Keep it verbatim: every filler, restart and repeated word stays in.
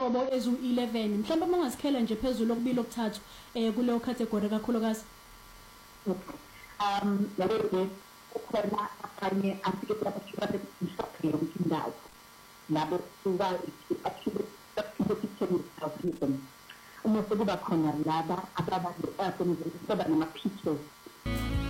izinhlobo ezu eleven mhlawumbe mongasikhela nje phezulu okubili okuthathu eh kuleyo category kakhulukazi. Okay. Um yabo kukhona abanye afike lapha isakhe yomthindawo labo kuba actually actually uma sekuba khona laba ababantu abasebenza baba nama pictures